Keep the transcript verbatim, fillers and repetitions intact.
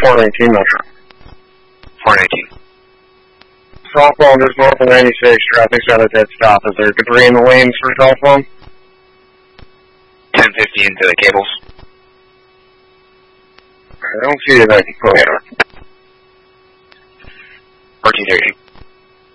four nineteen, Metro. four nineteen. Softball, just north of ninety-six, traffic's at a dead stop. Is there debris in the lanes for telephone? ten fifty into the cables. I don't see it. I can pull it.